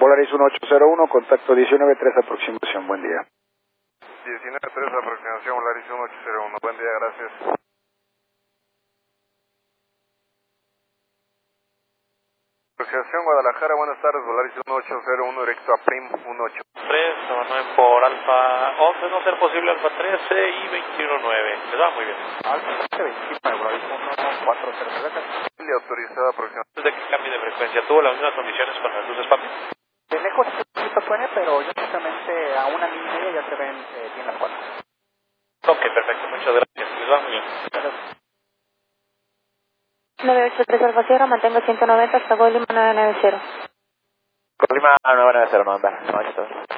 Polaris 1801, contacto 19-3, aproximación, buen día. 19-3, aproximación, Polaris 1801, buen día, gracias. Asociación Guadalajara, buenas tardes, Polaris 1801, directo a PRIM 183, abandonen por Alfa 11, no ser posible Alfa 13 y 219, les va muy bien. Alfa 13, 29, Polaris 1400, autorizada aproximadamente. Desde que cambie de frecuencia, ¿tuvo las mismas condiciones con las luces, papi? de lejos sí suene, pero yo justamente a 1:30 ya se ven bien las cuatro. Ok, perfecto, muchas gracias, les va muy bien. 983 Alfa Sierra, mantengo 190 hasta Colima 990. Colima 990, manda.